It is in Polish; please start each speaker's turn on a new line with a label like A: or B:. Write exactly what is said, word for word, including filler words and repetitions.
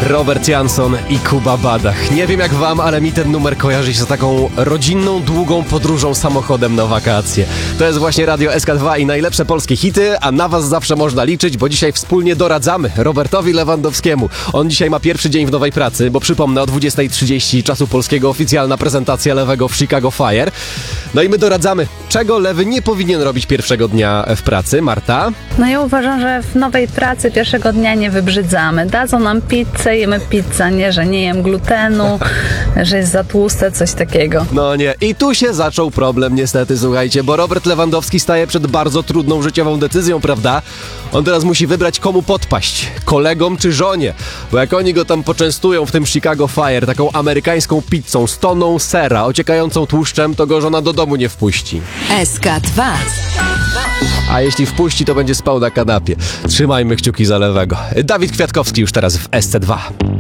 A: Robert Jansson i Kuba Badach. Nie wiem jak wam, ale mi ten numer kojarzy się z taką rodzinną, długą podróżą samochodem na wakacje. To jest właśnie Radio S K dwa i najlepsze polskie hity, a na was zawsze można liczyć, bo dzisiaj wspólnie doradzamy Robertowi Lewandowskiemu. On dzisiaj ma pierwszy dzień w nowej pracy, bo przypomnę, o dwudziesta trzydzieści czasu polskiego oficjalna prezentacja Lewego w Chicago Fire. No i my doradzamy, czego Lewy nie powinien robić pierwszego dnia w pracy. Marta?
B: No ja uważam, że w nowej pracy pierwszego dnia nie wybrzydzamy. Dadzą nam pizzę, jemy pizzę, nie, że nie jem glutenu, że jest za tłuste, coś takiego.
A: No nie. I tu się zaczął problem niestety, słuchajcie, bo Robert Lewandowski staje przed bardzo trudną życiową decyzją, prawda? On teraz musi wybrać, komu podpaść, kolegom czy żonie, bo jak oni go tam poczęstują w tym Chicago Fire taką amerykańską pizzą z toną sera ociekającą tłuszczem, to go żona do domu nie wpuści.
C: S K dwa.
A: A jeśli wpuści, to będzie spał na kanapie. Trzymajmy kciuki za Lewego. Dawid Kwiatkowski już teraz w S C dwa.